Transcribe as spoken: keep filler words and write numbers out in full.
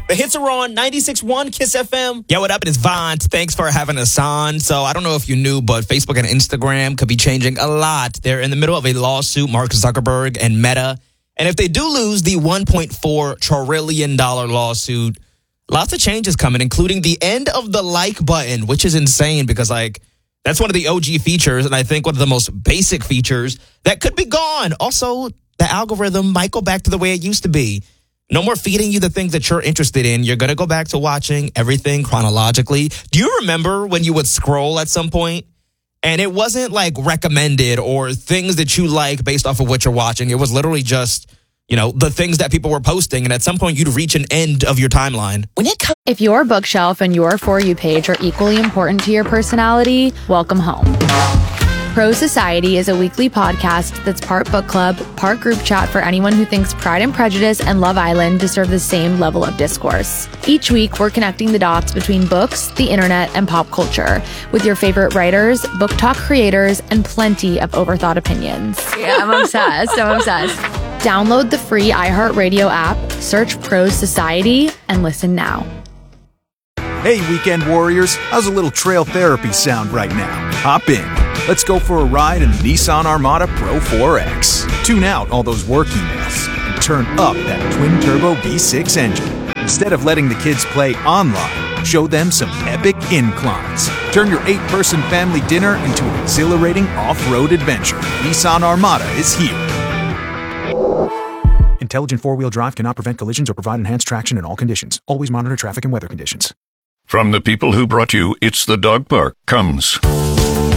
The hits are on ninety-six point one Kiss F M. Yo, what up? It is Vaughn. Thanks for having us on. So I don't know if you knew, but Facebook and Instagram could be changing a lot. They're in the middle of a lawsuit, Mark Zuckerberg and Meta. And if they do lose the one point four trillion dollars lawsuit, lots of changes coming, including the end of the like button, which is insane because, like, that's one of the O G features, and I think one of the most basic features that could be gone. Also, the algorithm might go back to the way it used to be. No more feeding you the things that you're interested in. You're going to go back to watching everything chronologically. Do you remember when you would scroll at some point and it wasn't like recommended or things that you like based off of what you're watching? It was literally just, you know, the things that people were posting. And at some point you'd reach an end of your timeline. When it comes, if your bookshelf and your For You page are equally important to your personality, welcome home. Pro Society is a weekly podcast that's part book club, part group chat for anyone who thinks Pride and Prejudice and Love Island deserve the same level of discourse. Each week, we're connecting the dots between books, the internet, and pop culture with your favorite writers, book talk creators, and plenty of overthought opinions. Yeah, I'm obsessed. I'm obsessed. Download the free iHeartRadio app, search Pro Society, and listen now. Hey, weekend warriors, how's a little trail therapy sound right now? Hop in. Let's go for a ride in the Nissan Armada Pro four X. Tune out all those work emails and turn up that twin-turbo V six engine. Instead of letting the kids play online, show them some epic inclines. Turn your eight-person family dinner into an exhilarating off-road adventure. Nissan Armada is here. Intelligent four-wheel drive cannot prevent collisions or provide enhanced traction in all conditions. Always monitor traffic and weather conditions. From the people who brought you It's the Dog Park comes